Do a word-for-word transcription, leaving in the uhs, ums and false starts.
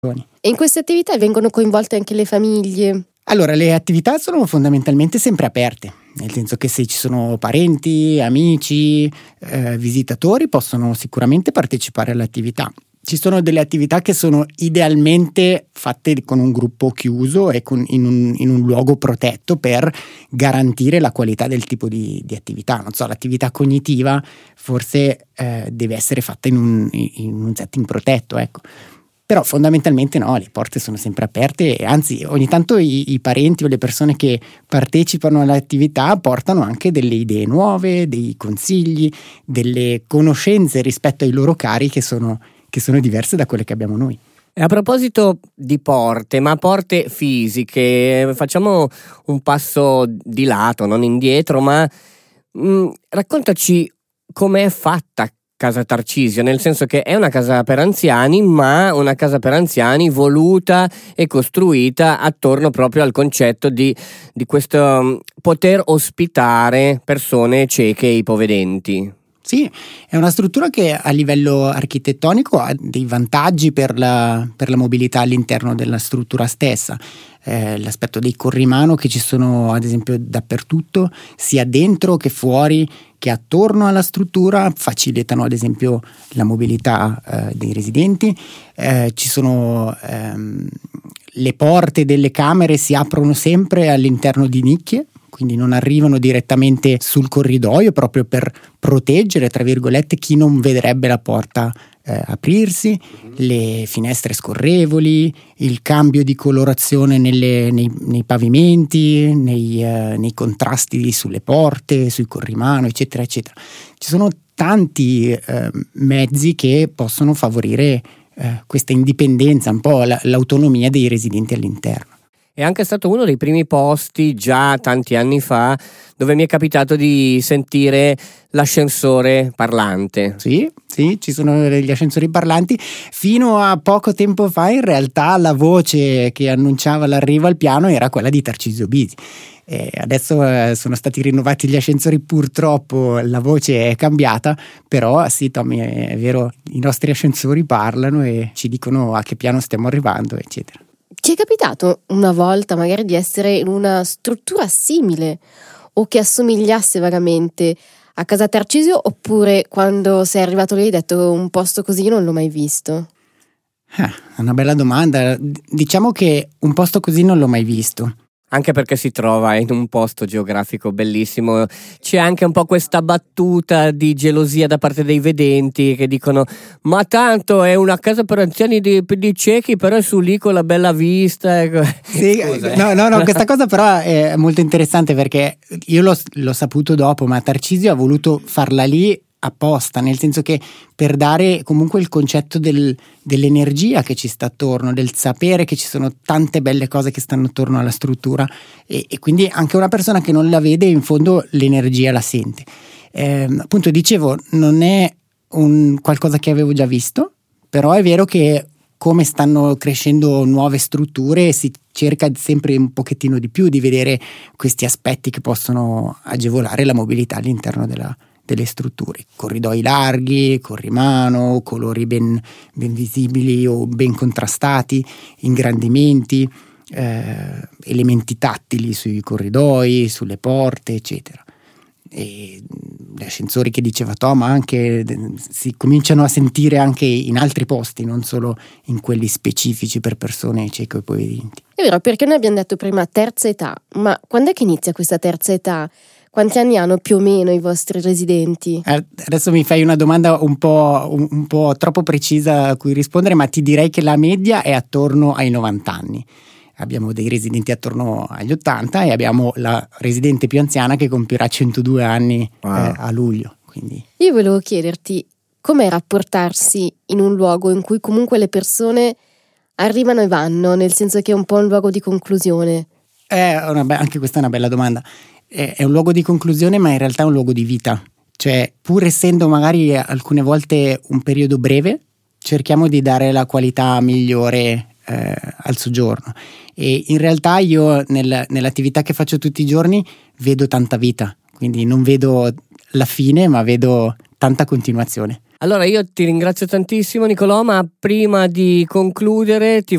E in queste attività vengono coinvolte anche le famiglie? Allora, le attività sono fondamentalmente sempre aperte, nel senso che se ci sono parenti, amici, eh, visitatori possono sicuramente partecipare all'attività. Ci sono delle attività che sono idealmente fatte con un gruppo chiuso e con, in, un, in un luogo protetto per garantire la qualità del tipo di, di attività. Non so, l'attività cognitiva forse eh, deve essere fatta in un, in un setting protetto, ecco. Però fondamentalmente no, le porte sono sempre aperte e anzi ogni tanto i, i parenti o le persone che partecipano all'attività portano anche delle idee nuove, dei consigli, delle conoscenze rispetto ai loro cari che sono, che sono diverse da quelle che abbiamo noi. E a proposito di porte, ma porte fisiche, facciamo un passo di lato, non indietro, ma mh, raccontaci com'è fatta Casa Tarcisio, nel senso che è una casa per anziani, ma una casa per anziani voluta e costruita attorno proprio al concetto di, di questo poter ospitare persone cieche e ipovedenti. Sì, è una struttura che a livello architettonico ha dei vantaggi per la, per la mobilità all'interno della struttura stessa. Eh, l'aspetto dei corrimano che ci sono ad esempio dappertutto, sia dentro che fuori che attorno alla struttura, facilitano ad esempio la mobilità eh, dei residenti. Eh, ci sono ehm, le porte delle camere si aprono sempre all'interno di nicchie, quindi non arrivano direttamente sul corridoio, proprio per proteggere, tra virgolette, chi non vedrebbe la porta eh, aprirsi, le finestre scorrevoli, il cambio di colorazione nelle, nei, nei pavimenti, nei, eh, nei contrasti sulle porte, sui corrimano, eccetera, eccetera. Ci sono tanti eh, mezzi che possono favorire eh, questa indipendenza, un po' la, l'autonomia dei residenti all'interno. È anche stato uno dei primi posti, già tanti anni fa, dove mi è capitato di sentire l'ascensore parlante. Sì, sì, ci sono degli ascensori parlanti. Fino a poco tempo fa, in realtà, la voce che annunciava l'arrivo al piano era quella di Tarcisio Bisi. E adesso eh, sono stati rinnovati gli ascensori, purtroppo la voce è cambiata, però sì, Tommy, è vero, i nostri ascensori parlano e ci dicono a che piano stiamo arrivando, eccetera. Ti è capitato una volta magari di essere in una struttura simile o che assomigliasse vagamente a Casa Tarcisio, oppure quando sei arrivato lì hai detto un posto così non l'ho mai visto? Ah, una bella domanda. Diciamo che un posto così non l'ho mai visto. Anche perché si trova in un posto geografico bellissimo. C'è anche un po' questa battuta di gelosia da parte dei vedenti che dicono: ma tanto è una casa per anziani di, di ciechi, però è su lì con la bella vista. Sì, Scusa, eh. no, no, no, questa cosa però è molto interessante, perché io l'ho, l'ho saputo dopo, ma Tarcisio ha voluto farla lì apposta, nel senso che per dare comunque il concetto del, dell'energia che ci sta attorno, del sapere che ci sono tante belle cose che stanno attorno alla struttura, e, e quindi anche una persona che non la vede in fondo l'energia la sente. Eh, appunto dicevo, non è un qualcosa che avevo già visto, però è vero che come stanno crescendo nuove strutture si cerca sempre un pochettino di più di vedere questi aspetti che possono agevolare la mobilità all'interno della delle strutture, corridoi larghi, corrimano, colori ben, ben visibili o ben contrastati, ingrandimenti, eh, elementi tattili sui corridoi, sulle porte, eccetera. E gli ascensori che diceva Tom anche si cominciano a sentire anche in altri posti, non solo in quelli specifici per persone cieche o ipovedenti. È vero, perché noi abbiamo detto prima terza età, ma quando è che inizia questa terza età? Quanti anni hanno più o meno i vostri residenti? Adesso mi fai una domanda un po', un, un po' troppo precisa a cui rispondere, ma ti direi che la media è attorno ai novanta anni. Abbiamo dei residenti attorno agli ottanta e abbiamo la residente più anziana che compirà centodue anni wow. eh, a luglio. Quindi. Io volevo chiederti com'è rapportarsi in un luogo in cui comunque le persone arrivano e vanno, nel senso che è un po' un luogo di conclusione. È una be- anche questa è una bella domanda. È un luogo di conclusione, ma in realtà è un luogo di vita. Cioè, pur essendo magari alcune volte un periodo breve, cerchiamo di dare la qualità migliore eh, al soggiorno. E in realtà io nel, nell'attività che faccio tutti i giorni vedo tanta vita, quindi non vedo la fine, ma vedo tanta continuazione. Allora io ti ringrazio tantissimo Nicolò, ma prima di concludere ti